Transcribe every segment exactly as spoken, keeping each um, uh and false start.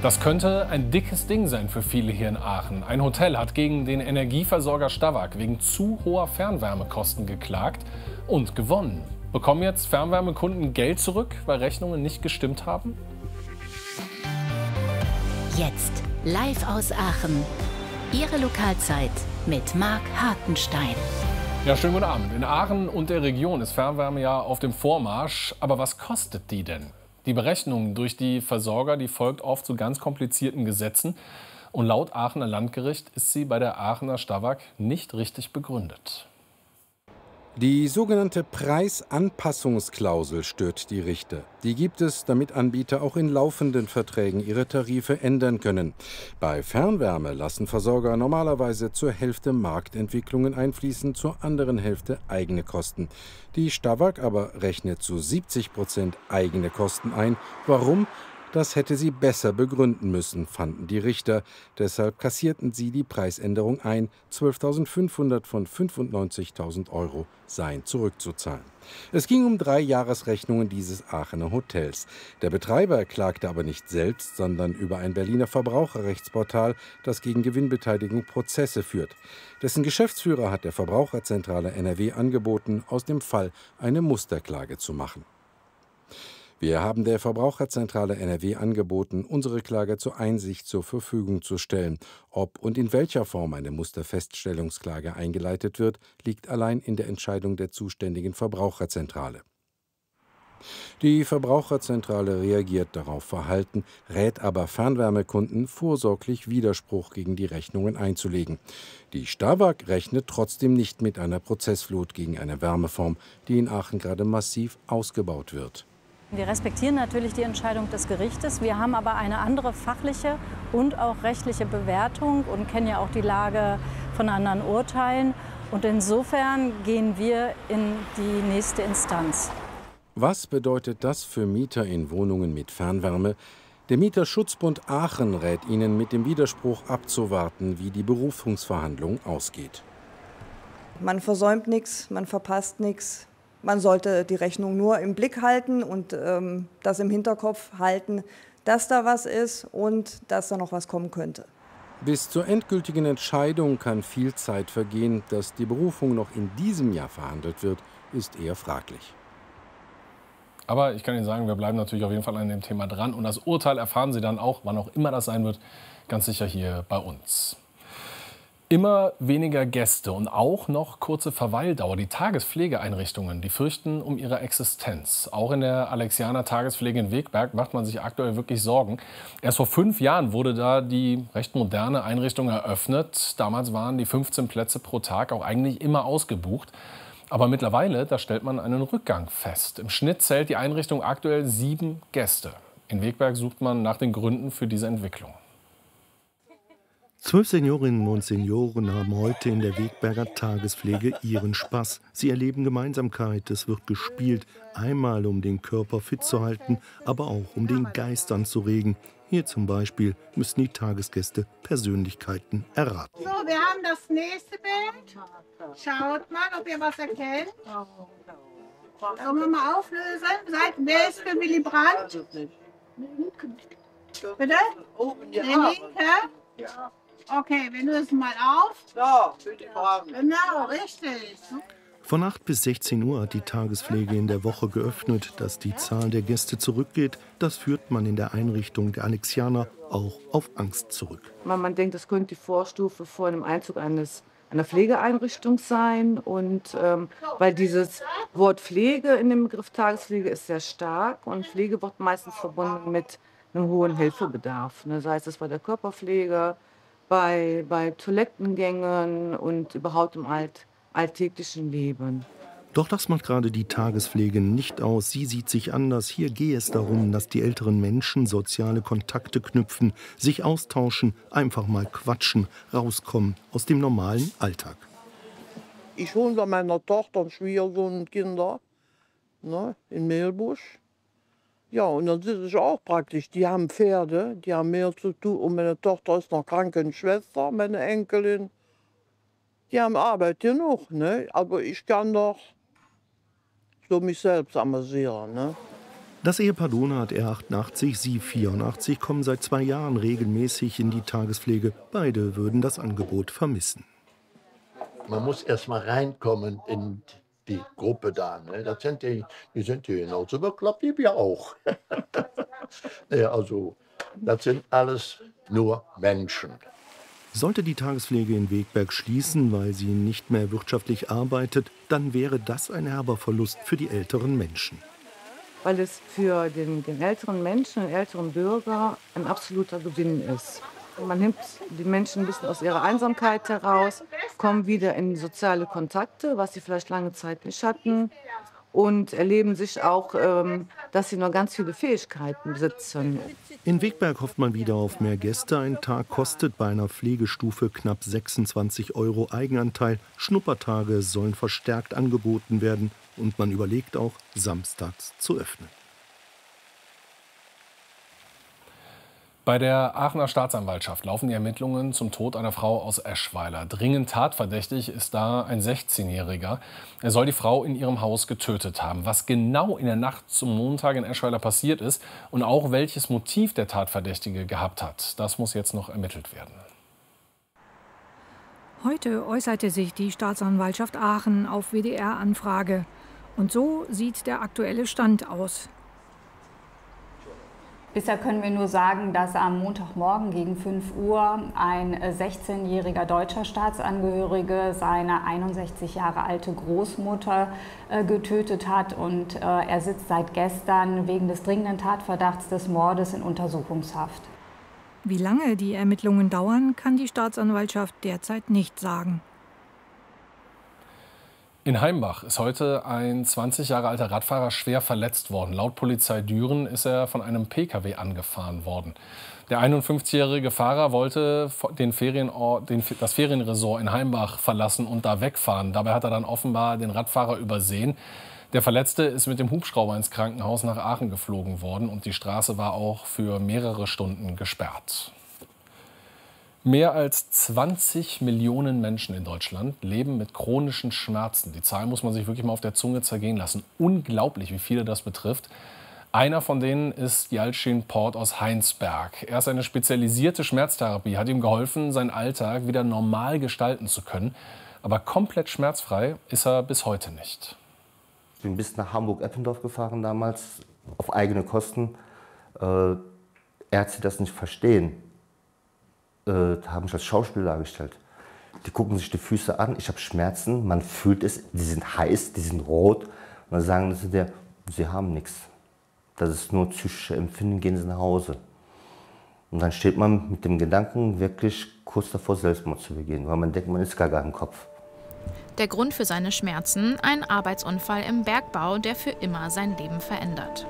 Das könnte ein dickes Ding sein für viele hier in Aachen. Ein Hotel hat gegen den Energieversorger Stawag wegen zu hoher Fernwärmekosten geklagt und gewonnen. Bekommen jetzt Fernwärmekunden Geld zurück, weil Rechnungen nicht gestimmt haben? Jetzt live aus Aachen. Ihre Lokalzeit mit Marc Hartenstein. Ja, schönen guten Abend. In Aachen und der Region ist Fernwärme ja auf dem Vormarsch. Aber was kostet die denn? Die Berechnung durch die Versorger, die folgt oft zu ganz komplizierten Gesetzen. Und laut Aachener Landgericht ist sie bei der Aachener Stawag nicht richtig begründet. Die sogenannte Preisanpassungsklausel stört die Richter. Die gibt es, damit Anbieter auch in laufenden Verträgen ihre Tarife ändern können. Bei Fernwärme lassen Versorger normalerweise zur Hälfte Marktentwicklungen einfließen, zur anderen Hälfte eigene Kosten. Die Stawag aber rechnet zu siebzig Prozent eigene Kosten ein. Warum? Das hätte sie besser begründen müssen, fanden die Richter. Deshalb kassierten sie die Preisänderung ein. zwölftausendfünfhundert von fünfundneunzigtausend Euro seien zurückzuzahlen. Es ging um drei Jahresrechnungen dieses Aachener Hotels. Der Betreiber klagte aber nicht selbst, sondern über ein Berliner Verbraucherrechtsportal, das gegen Gewinnbeteiligung Prozesse führt. Dessen Geschäftsführer hat der Verbraucherzentrale N R W angeboten, aus dem Fall eine Musterklage zu machen. Wir haben der Verbraucherzentrale N R W angeboten, unsere Klage zur Einsicht zur Verfügung zu stellen. Ob und in welcher Form eine Musterfeststellungsklage eingeleitet wird, liegt allein in der Entscheidung der zuständigen Verbraucherzentrale. Die Verbraucherzentrale reagiert darauf verhalten, rät aber Fernwärmekunden, vorsorglich Widerspruch gegen die Rechnungen einzulegen. Die Stawag rechnet trotzdem nicht mit einer Prozessflut gegen eine Wärmeform, die in Aachen gerade massiv ausgebaut wird. Wir respektieren natürlich die Entscheidung des Gerichtes. Wir haben aber eine andere fachliche und auch rechtliche Bewertung und kennen ja auch die Lage von anderen Urteilen. Und insofern gehen wir in die nächste Instanz. Was bedeutet das für Mieter in Wohnungen mit Fernwärme? Der Mieterschutzbund Aachen rät Ihnen, mit dem Widerspruch abzuwarten, wie die Berufungsverhandlung ausgeht. Man versäumt nichts, man verpasst nichts. Man sollte die Rechnung nur im Blick halten und ähm, das im Hinterkopf halten, dass da was ist und dass da noch was kommen könnte. Bis zur endgültigen Entscheidung kann viel Zeit vergehen. Dass die Berufung noch in diesem Jahr verhandelt wird, ist eher fraglich. Aber ich kann Ihnen sagen, wir bleiben natürlich auf jeden Fall an dem Thema dran. Und das Urteil erfahren Sie dann auch, wann auch immer das sein wird, ganz sicher hier bei uns. Immer weniger Gäste und auch noch kurze Verweildauer. Die Tagespflegeeinrichtungen, die fürchten um ihre Existenz. Auch in der Alexianer Tagespflege in Wegberg macht man sich aktuell wirklich Sorgen. Erst vor fünf Jahren wurde da die recht moderne Einrichtung eröffnet. Damals waren die fünfzehn Plätze pro Tag auch eigentlich immer ausgebucht. Aber mittlerweile, da stellt man einen Rückgang fest. Im Schnitt zählt die Einrichtung aktuell sieben Gäste. In Wegberg sucht man nach den Gründen für diese Entwicklung. Zwölf Seniorinnen und Senioren haben heute in der Wegberger Tagespflege ihren Spaß. Sie erleben Gemeinsamkeit, es wird gespielt, einmal um den Körper fit zu halten, aber auch um den Geist anzuregen. Hier zum Beispiel müssen die Tagesgäste Persönlichkeiten erraten. So, wir haben das nächste Bild. Schaut mal, ob ihr was erkennt. Sollen wir mal auflösen? Seid, wer ist für Willy Brandt? Bitte? Der Linke? Okay, wir lösen mal auf. Ja, für die Fragen. Genau, richtig. Von acht bis sechzehn Uhr hat die Tagespflege in der Woche geöffnet. Dass die Zahl der Gäste zurückgeht, das führt man in der Einrichtung der Alexianer auch auf Angst zurück. Man, man denkt, das könnte die Vorstufe vor einem Einzug eines, einer Pflegeeinrichtung sein. Und ähm, weil dieses Wort Pflege in dem Begriff Tagespflege ist sehr stark. Und Pflege wird meistens verbunden mit einem hohen Hilfebedarf. Ne? Sei es bei der Körperpflege, bei, bei Toilettengängen und überhaupt im Alt, alltäglichen Leben. Doch das macht gerade die Tagespflege nicht aus. Sie sieht sich anders. Hier gehe es darum, dass die älteren Menschen soziale Kontakte knüpfen, sich austauschen, einfach mal quatschen, rauskommen aus dem normalen Alltag. Ich hole bei meiner Tochter und Schwiegersohn und Kinder, ne, in Mehlbusch. Ja, und dann ist es auch praktisch. Die haben Pferde, die haben mehr zu tun. Und meine Tochter ist noch Krankenschwester, meine Enkelin. Die haben Arbeit genug, ne? Aber ich kann doch so mich selbst amüsieren, ne? Das Ehepaar Dohnert, er achtundachtzig, sie vierundachtzig, kommen seit zwei Jahren regelmäßig in die Tagespflege. Beide würden das Angebot vermissen. Man muss erst mal reinkommen in die Gruppe da. Ne? Das sind die, die sind hier genauso bekloppt wie wir auch. Ja, also, das sind alles nur Menschen. Sollte die Tagespflege in Wegberg schließen, weil sie nicht mehr wirtschaftlich arbeitet, dann wäre das ein herber Verlust für die älteren Menschen. Weil es für den, den älteren Menschen, den älteren Bürger ein absoluter Gewinn ist. Man nimmt die Menschen ein bisschen aus ihrer Einsamkeit heraus, kommen wieder in soziale Kontakte, was sie vielleicht lange Zeit nicht hatten, und erleben sich auch, ähm, dass sie noch ganz viele Fähigkeiten besitzen. In Wegberg hofft man wieder auf mehr Gäste. Ein Tag kostet bei einer Pflegestufe knapp sechsundzwanzig Euro Eigenanteil. Schnuppertage sollen verstärkt angeboten werden und man überlegt auch, samstags zu öffnen. Bei der Aachener Staatsanwaltschaft laufen die Ermittlungen zum Tod einer Frau aus Eschweiler. Dringend tatverdächtig ist da ein sechzehnjähriger. Er soll die Frau in ihrem Haus getötet haben. Was genau in der Nacht zum Montag in Eschweiler passiert ist und auch welches Motiv der Tatverdächtige gehabt hat, das muss jetzt noch ermittelt werden. Heute äußerte sich die Staatsanwaltschaft Aachen auf W D R-Anfrage. Und so sieht der aktuelle Stand aus. Bisher können wir nur sagen, dass am Montagmorgen gegen fünf Uhr ein sechzehnjähriger deutscher Staatsangehörige seine einundsechzig Jahre alte Großmutter äh, getötet hat. Und äh, er sitzt seit gestern wegen des dringenden Tatverdachts des Mordes in Untersuchungshaft. Wie lange die Ermittlungen dauern, kann die Staatsanwaltschaft derzeit nicht sagen. In Heimbach ist heute ein zwanzig Jahre alter Radfahrer schwer verletzt worden. Laut Polizei Düren ist er von einem P K W angefahren worden. Der einundfünfzigjährige Fahrer wollte den Ferienort, den, das Ferienresort in Heimbach verlassen und da wegfahren. Dabei hat er dann offenbar den Radfahrer übersehen. Der Verletzte ist mit dem Hubschrauber ins Krankenhaus nach Aachen geflogen worden und die Straße war auch für mehrere Stunden gesperrt. Mehr als zwanzig Millionen Menschen in Deutschland leben mit chronischen Schmerzen. Die Zahl muss man sich wirklich mal auf der Zunge zergehen lassen. Unglaublich, wie viele das betrifft. Einer von denen ist Yalcin Port aus Heinsberg. Er ist eine spezialisierte Schmerztherapie, hat ihm geholfen, seinen Alltag wieder normal gestalten zu können. Aber komplett schmerzfrei ist er bis heute nicht. Ich bin bis nach Hamburg-Eppendorf gefahren damals, auf eigene Kosten. Äh, Ärzte das nicht verstehen. Äh, haben mich als Schauspieler dargestellt. Die gucken sich die Füße an, ich habe Schmerzen, man fühlt es, die sind heiß, die sind rot. Und dann sagen sie dir, sie haben nichts. Das ist nur psychische Empfinden, gehen sie nach Hause. Und dann steht man mit dem Gedanken wirklich kurz davor, Selbstmord zu begehen, weil man denkt, man ist gar gar im Kopf. Der Grund für seine Schmerzen, ein Arbeitsunfall im Bergbau, der für immer sein Leben verändert.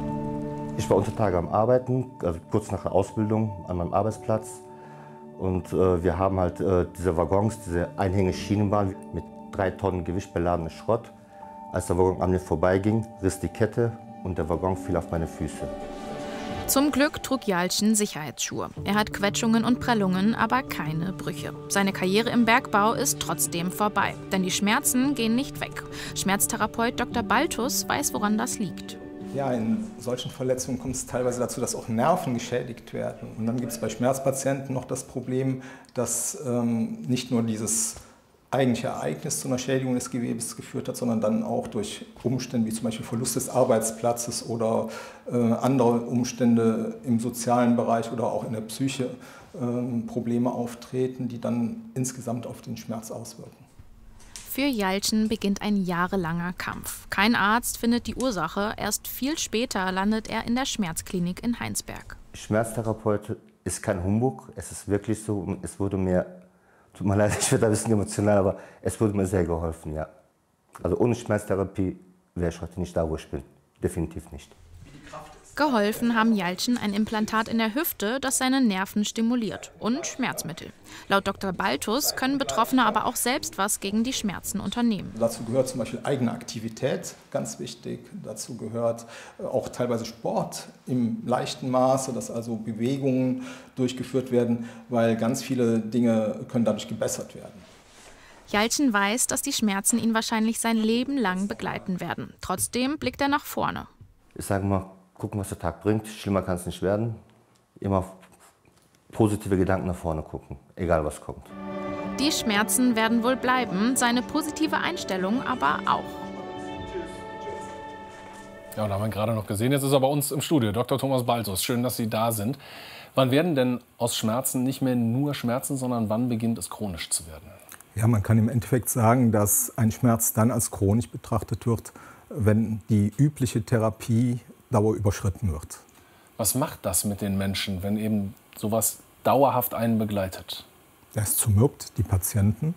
Ich war unter Tage am Arbeiten, also kurz nach der Ausbildung an meinem Arbeitsplatz. Und äh, wir haben halt äh, diese Waggons, diese Einhängeschienenbahn mit drei Tonnen Gewicht beladenes Schrott. Als der Waggon an mir vorbeiging, riss die Kette und der Waggon fiel auf meine Füße. Zum Glück trug Yalcin Sicherheitsschuhe. Er hat Quetschungen und Prellungen, aber keine Brüche. Seine Karriere im Bergbau ist trotzdem vorbei, denn die Schmerzen gehen nicht weg. Schmerztherapeut Doktor Baltus weiß, woran das liegt. Ja, in solchen Verletzungen kommt es teilweise dazu, dass auch Nerven geschädigt werden. Und dann gibt es bei Schmerzpatienten noch das Problem, dass ähm, nicht nur dieses eigentliche Ereignis zu einer Schädigung des Gewebes geführt hat, sondern dann auch durch Umstände wie zum Beispiel Verlust des Arbeitsplatzes oder äh, andere Umstände im sozialen Bereich oder auch in der Psyche äh, Probleme auftreten, die dann insgesamt auf den Schmerz auswirken. Für Yalcin beginnt ein jahrelanger Kampf. Kein Arzt findet die Ursache. Erst viel später landet er in der Schmerzklinik in Heinsberg. Schmerztherapeut ist kein Humbug. Es ist wirklich so. Und es wurde mir, tut mir leid, ich werde ein bisschen emotional, aber es wurde mir sehr geholfen, ja. Also ohne Schmerztherapie wäre ich heute nicht da, wo ich bin. Definitiv nicht. Geholfen haben Yalcin ein Implantat in der Hüfte, das seine Nerven stimuliert, und Schmerzmittel. Laut Doktor Baltus können Betroffene aber auch selbst was gegen die Schmerzen unternehmen. Dazu gehört zum Beispiel eigene Aktivität, ganz wichtig. Dazu gehört auch teilweise Sport im leichten Maße, dass also Bewegungen durchgeführt werden, weil ganz viele Dinge können dadurch gebessert werden. Yalcin weiß, dass die Schmerzen ihn wahrscheinlich sein Leben lang begleiten werden. Trotzdem blickt er nach vorne. Ich sage mal, gucken, was der Tag bringt. Schlimmer kann es nicht werden. Immer positive Gedanken nach vorne gucken, egal was kommt. Die Schmerzen werden wohl bleiben, seine positive Einstellung aber auch. Ja, und da haben wir gerade noch gesehen. Jetzt ist er bei uns im Studio, Doktor Thomas Baltus. Schön, dass Sie da sind. Wann werden denn aus Schmerzen nicht mehr nur Schmerzen, sondern wann beginnt es chronisch zu werden? Ja, man kann im Endeffekt sagen, dass ein Schmerz dann als chronisch betrachtet wird, wenn die übliche Therapiedauer überschritten wird. Was macht das mit den Menschen, wenn eben sowas dauerhaft einen begleitet? Das zermürbt die Patienten.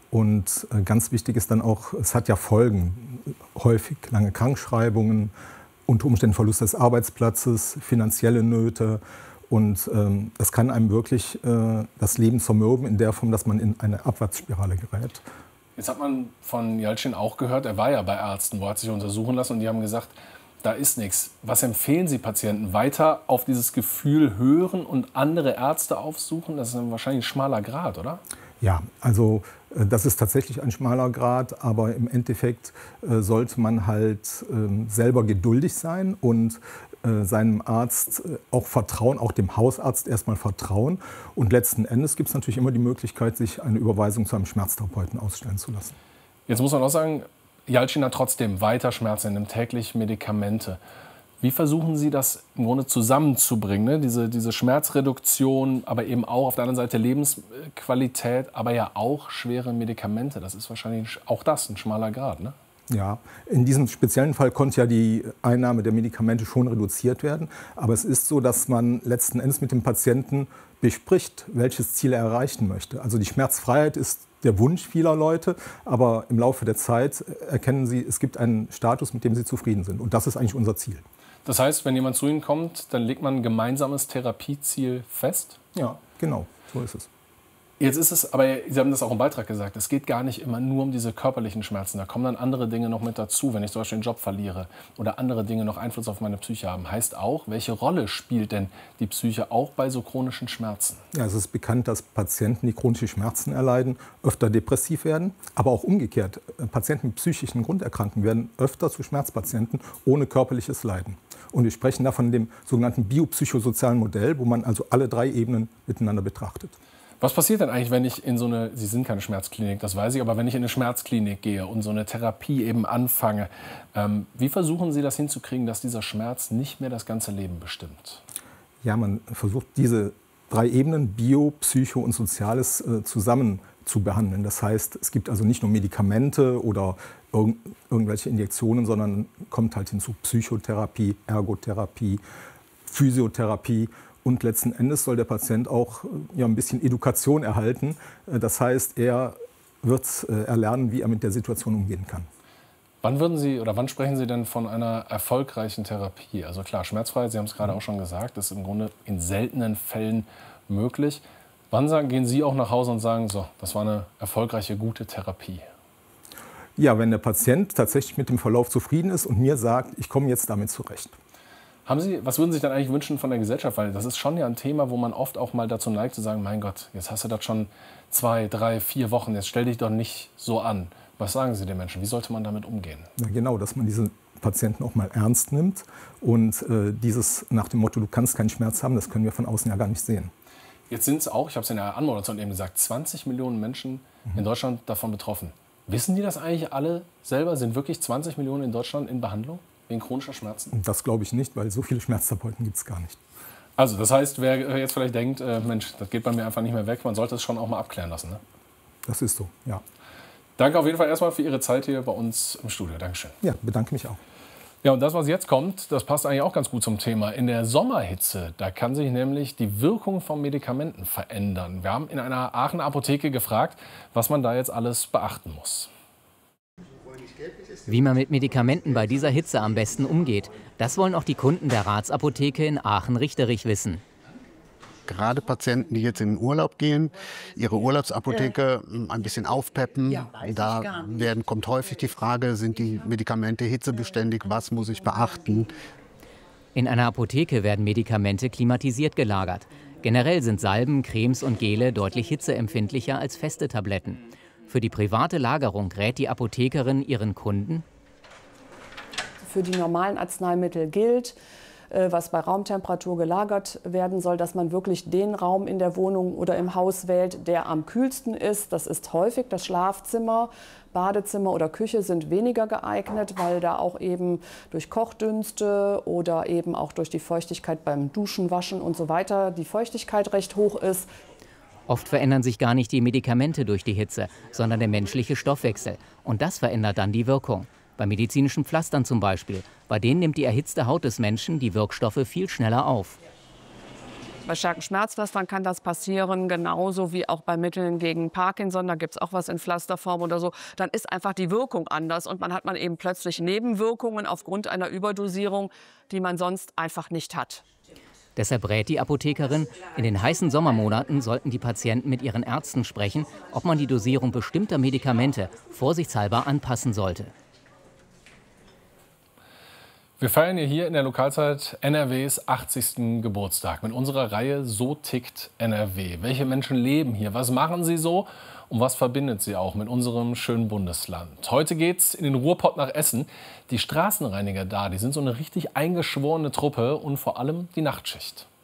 Und ganz wichtig ist dann auch, es hat ja Folgen. Häufig lange Krankschreibungen, unter Umständen Verlust des Arbeitsplatzes, finanzielle Nöte. Und ähm, das kann einem wirklich äh, das Leben zermürben in der Form, dass man in eine Abwärtsspirale gerät. Jetzt hat man von Yalcin auch gehört, er war ja bei Ärzten, wo er hat sich untersuchen lassen und die haben gesagt, da ist nichts. Was empfehlen Sie Patienten? Weiter auf dieses Gefühl hören und andere Ärzte aufsuchen? Das ist dann wahrscheinlich ein schmaler Grat, oder? Ja, also äh, das ist tatsächlich ein schmaler Grat, aber im Endeffekt äh, sollte man halt äh, selber geduldig sein und äh, seinem Arzt äh, auch vertrauen, auch dem Hausarzt erstmal vertrauen. Und letzten Endes gibt es natürlich immer die Möglichkeit, sich eine Überweisung zu einem Schmerztherapeuten ausstellen zu lassen. Jetzt muss man auch sagen, Yalcin hat trotzdem weiter Schmerzen, er nimmt täglich Medikamente. Wie versuchen Sie das im Grunde zusammenzubringen, ne? diese, diese Schmerzreduktion, aber eben auch auf der anderen Seite Lebensqualität, aber ja auch schwere Medikamente. Das ist wahrscheinlich auch das ein schmaler Grat, ne? Ja, in diesem speziellen Fall konnte ja die Einnahme der Medikamente schon reduziert werden. Aber es ist so, dass man letzten Endes mit dem Patienten bespricht, welches Ziel er erreichen möchte. Also die Schmerzfreiheit ist der Wunsch vieler Leute, aber im Laufe der Zeit erkennen sie, es gibt einen Status, mit dem sie zufrieden sind. Und das ist eigentlich unser Ziel. Das heißt, wenn jemand zu Ihnen kommt, dann legt man ein gemeinsames Therapieziel fest? Ja, genau, so ist es. Jetzt ist es, aber Sie haben das auch im Beitrag gesagt, es geht gar nicht immer nur um diese körperlichen Schmerzen. Da kommen dann andere Dinge noch mit dazu, wenn ich zum Beispiel den Job verliere oder andere Dinge noch Einfluss auf meine Psyche haben. Heißt auch, welche Rolle spielt denn die Psyche auch bei so chronischen Schmerzen? Ja, es ist bekannt, dass Patienten, die chronische Schmerzen erleiden, öfter depressiv werden. Aber auch umgekehrt, Patienten mit psychischen Grunderkrankungen werden öfter zu Schmerzpatienten ohne körperliches Leiden. Und wir sprechen da von dem sogenannten biopsychosozialen Modell, wo man also alle drei Ebenen miteinander betrachtet. Was passiert denn eigentlich, wenn ich in so eine, Sie sind keine Schmerzklinik, das weiß ich, aber wenn ich in eine Schmerzklinik gehe und so eine Therapie eben anfange, ähm, wie versuchen Sie das hinzukriegen, dass dieser Schmerz nicht mehr das ganze Leben bestimmt? Ja, man versucht diese drei Ebenen, Bio, Psycho und Soziales, äh, zusammen zu behandeln. Das heißt, es gibt also nicht nur Medikamente oder irg irgendwelche Injektionen, sondern kommt halt hinzu Psychotherapie, Ergotherapie, Physiotherapie. Und letzten Endes soll der Patient auch ja, ein bisschen Education erhalten. Das heißt, er wird erlernen, wie er mit der Situation umgehen kann. Wann würden Sie oder wann sprechen Sie denn von einer erfolgreichen Therapie? Also klar, schmerzfrei, Sie haben es gerade auch schon gesagt, das ist im Grunde in seltenen Fällen möglich. Wann sagen, gehen Sie auch nach Hause und sagen, so, das war eine erfolgreiche, gute Therapie? Ja, wenn der Patient tatsächlich mit dem Verlauf zufrieden ist und mir sagt, ich komme jetzt damit zurecht. Haben Sie, was würden Sie sich dann eigentlich wünschen von der Gesellschaft? Weil das ist schon ja ein Thema, wo man oft auch mal dazu neigt zu sagen, mein Gott, jetzt hast du das schon zwei, drei, vier Wochen, jetzt stell dich doch nicht so an. Was sagen Sie den Menschen? Wie sollte man damit umgehen? Ja, genau, dass man diese Patienten auch mal ernst nimmt und äh, dieses nach dem Motto, du kannst keinen Schmerz haben, das können wir von außen ja gar nicht sehen. Jetzt sind es auch, ich habe es in der Anmoderation eben gesagt, zwanzig Millionen Menschen in Deutschland davon betroffen. Wissen die das eigentlich alle selber? Sind wirklich zwanzig Millionen in Deutschland in Behandlung wegen chronischer Schmerzen? Das glaube ich nicht, weil so viele Schmerztherapeuten gibt es gar nicht. Also das heißt, wer jetzt vielleicht denkt, äh, Mensch, das geht bei mir einfach nicht mehr weg, man sollte es schon auch mal abklären lassen. Ne? Das ist so, ja. Danke auf jeden Fall erstmal für Ihre Zeit hier bei uns im Studio. Dankeschön. Ja, bedanke mich auch. Ja, und das, was jetzt kommt, das passt eigentlich auch ganz gut zum Thema. In der Sommerhitze, da kann sich nämlich die Wirkung von Medikamenten verändern. Wir haben in einer Aachener Apotheke gefragt, was man da jetzt alles beachten muss. Wie man mit Medikamenten bei dieser Hitze am besten umgeht, das wollen auch die Kunden der Ratsapotheke in Aachen-Richterich wissen. Gerade Patienten, die jetzt in den Urlaub gehen, ihre Urlaubsapotheke ein bisschen aufpeppen. Da werden, kommt häufig die Frage, sind die Medikamente hitzebeständig, was muss ich beachten? In einer Apotheke werden Medikamente klimatisiert gelagert. Generell sind Salben, Cremes und Gele deutlich hitzeempfindlicher als feste Tabletten. Für die private Lagerung rät die Apothekerin ihren Kunden: Für die normalen Arzneimittel gilt, was bei Raumtemperatur gelagert werden soll, dass man wirklich den Raum in der Wohnung oder im Haus wählt, der am kühlsten ist. Das ist häufig das Schlafzimmer. Badezimmer oder Küche sind weniger geeignet, weil da auch eben durch Kochdünste oder eben auch durch die Feuchtigkeit beim Duschen, Waschen und so weiter die Feuchtigkeit recht hoch ist. Oft verändern sich gar nicht die Medikamente durch die Hitze, sondern der menschliche Stoffwechsel. Und das verändert dann die Wirkung. Bei medizinischen Pflastern zum Beispiel. Bei denen nimmt die erhitzte Haut des Menschen die Wirkstoffe viel schneller auf. Bei starken Schmerzpflastern kann das passieren, genauso wie auch bei Mitteln gegen Parkinson. Da gibt es auch was in Pflasterform oder so. Dann ist einfach die Wirkung anders und man hat man eben plötzlich Nebenwirkungen aufgrund einer Überdosierung, die man sonst einfach nicht hat. Deshalb rät die Apothekerin, in den heißen Sommermonaten sollten die Patienten mit ihren Ärzten sprechen, ob man die Dosierung bestimmter Medikamente vorsichtshalber anpassen sollte. Wir feiern ja hier in der Lokalzeit N R Ws achtzigsten Geburtstag mit unserer Reihe So tickt N R W. Welche Menschen leben hier? Was machen sie so? Und was verbindet sie auch mit unserem schönen Bundesland? Heute geht's in den Ruhrpott nach Essen. Die Straßenreiniger da, die sind so eine richtig eingeschworene Truppe und vor allem die Nachtschicht.